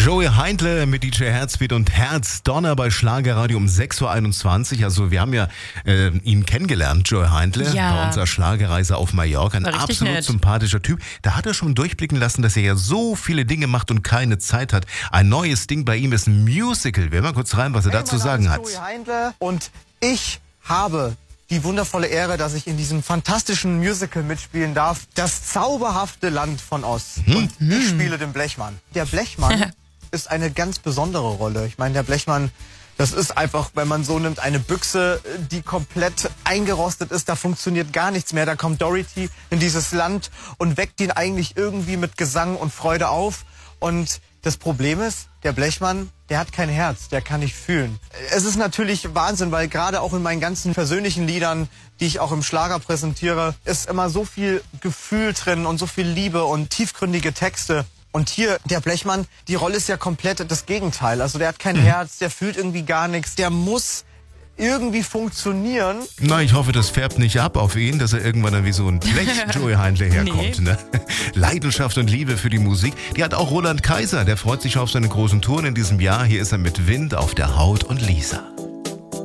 Joey Heindle mit DJ Herzbeat und Herzdonner bei Schlagerradio um 6.21 Uhr. Also wir haben ja ihn kennengelernt, Joey Heindle, bei unserer Schlagerreise auf Mallorca. Ein absolut nett. Sympathischer Typ. Da hat er schon durchblicken lassen, dass er ja so viele Dinge macht und keine Zeit hat. Ein neues Ding bei ihm ist ein Musical. Wir hören mal kurz rein, was er dazu sagen hat. Joey Heindle und ich habe die wundervolle Ehre, dass ich in diesem fantastischen Musical mitspielen darf. Das zauberhafte Land von Oz. Und ich spiele den Blechmann. Der Blechmann ist eine ganz besondere Rolle. Ich meine, der Blechmann, das ist einfach, wenn man so nimmt, eine Büchse, die komplett eingerostet ist. Da funktioniert gar nichts mehr. Da kommt Dorothy in dieses Land und weckt ihn eigentlich irgendwie mit Gesang und Freude auf. Und das Problem ist, der Blechmann, der hat kein Herz, der kann nicht fühlen. Es ist natürlich Wahnsinn, weil gerade auch in meinen ganzen persönlichen Liedern, die ich auch im Schlager präsentiere, ist immer so viel Gefühl drin und so viel Liebe und tiefgründige Texte. Und hier, der Blechmann, die Rolle ist ja komplett das Gegenteil. Also der hat kein Herz, der fühlt irgendwie gar nichts, der muss irgendwie funktionieren. Na, ich hoffe, das färbt nicht ab auf ihn, dass er irgendwann dann wie so ein Blech-Joey Heindle herkommt. Ne? Leidenschaft und Liebe für die Musik, die hat auch Roland Kaiser. Der freut sich auf seine großen Touren in diesem Jahr. Hier ist er mit Wind auf der Haut und Lisa.